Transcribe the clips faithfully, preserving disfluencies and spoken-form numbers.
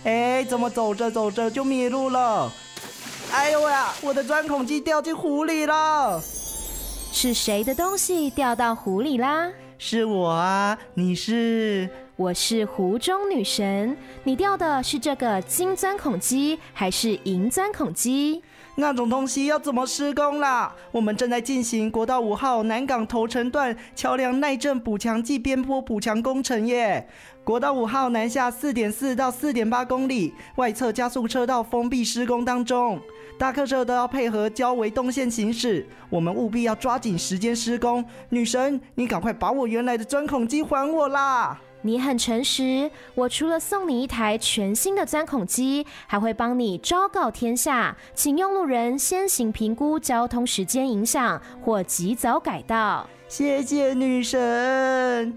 哎，怎么走着走着就迷路了？哎呦呀，我的钻孔机掉进湖里了！ 是谁的东西掉到湖里啦？ 是我啊，你是？ 我是湖中女神。你掉的是这个金钻孔机还是银钻孔机？ 那种东西要怎么施工啦？我们正在进行国道五号南港头城段桥梁耐震补强暨边坡补强工程耶。国道五号南下 四点四 到 四点八 公里，外侧加速车道封闭施工当中，大客车都要配合交维动线行驶，我们务必要抓紧时间施工。女神，你赶快把我原来的钻孔机还我啦！ 你很诚实，我除了送你一台全新的钻孔机，还会帮你昭告天下，请用路人先行评估交通时间影响或及早改道。 谢谢女神。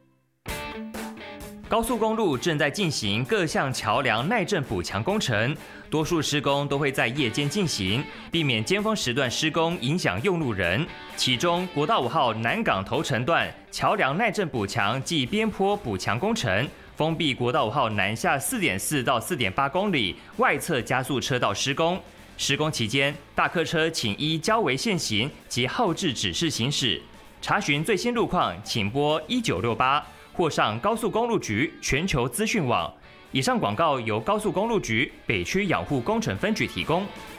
高速公路正在进行各项桥梁耐震补强工程，多数施工都会在夜间进行，避免尖峰时段施工影响用路人。其中，国道五号南港头城段桥梁耐震补强暨边坡补强工程，封闭国道五号南下 四点四 到 四点八 公里外侧加速车道施工。施工期间，大客车请依交维限行及后置指示行驶。查询最新路况，请拨一九六八。或上高速公路局全球资讯网。以上广告由高速公路局北区养护工程分局提供。